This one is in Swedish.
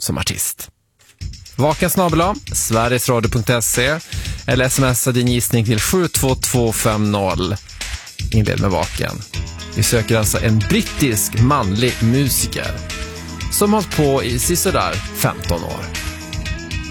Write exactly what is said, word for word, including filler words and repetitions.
som artist. Vaken snabel-a, sverigesradio punkt se eller smsa din gissning till sju två två fem noll. Inled med Vaken. Vi söker alltså en brittisk manlig musiker som hållit på i sisådär femton år.